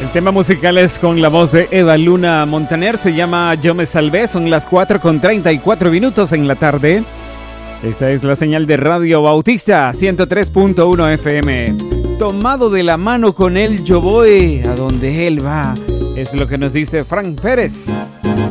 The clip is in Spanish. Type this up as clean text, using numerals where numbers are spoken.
El tema musical es con la voz de Eva Luna Montaner, se llama Yo me salvé, son las 4:34 en la tarde. Esta es la señal de Radio Bautista 103.1 FM. Tomado de la mano con él yo voy, a donde él va, es lo que nos dice Frank Pérez.